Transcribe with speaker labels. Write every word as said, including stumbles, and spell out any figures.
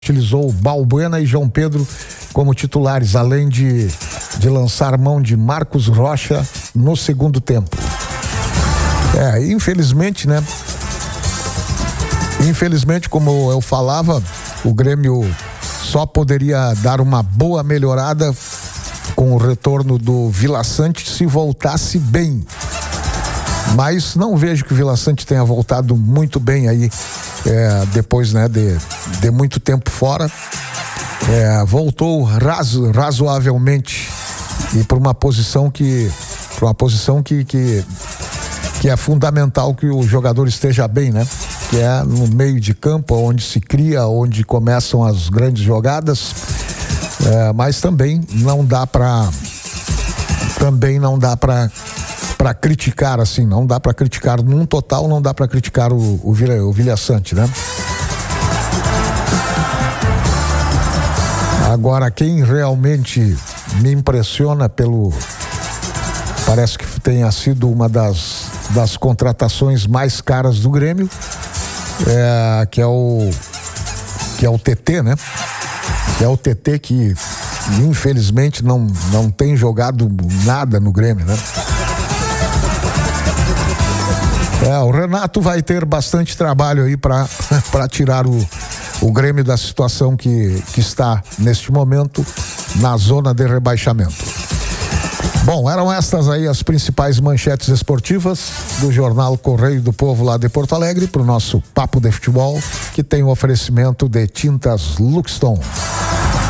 Speaker 1: utilizou Balbuena e João Pedro como titulares, além de, de lançar mão de Marcos Rocha no segundo tempo. É, infelizmente, né? Infelizmente, como eu falava, o Grêmio só poderia dar uma boa melhorada com o retorno do Vila Sante se voltasse bem. Mas não vejo que o Vila Sante tenha voltado muito bem aí, é, depois, né, de, de muito tempo fora. É, voltou razo, razoavelmente e para uma posição que para uma posição que, que que é fundamental que o jogador esteja bem, né? Que é no meio de campo, onde se cria, onde começam as grandes jogadas. É, mas também não dá para também não dá para para criticar assim, não dá para criticar num total, não dá para criticar o o Vila, o Vila Sante, né? Agora, quem realmente me impressiona pelo... Parece que tenha sido uma das, das contratações mais caras do Grêmio, é, que é o que é o T T, né? Que é o T T que, infelizmente, não, não tem jogado nada no Grêmio, né? É, o Renato vai ter bastante trabalho aí para para tirar o o Grêmio da situação que, que está neste momento na zona de rebaixamento. Bom, eram estas aí as principais manchetes esportivas do jornal Correio do Povo lá de Porto Alegre para o nosso Papo de Futebol, que tem o oferecimento de Tintas Luxton.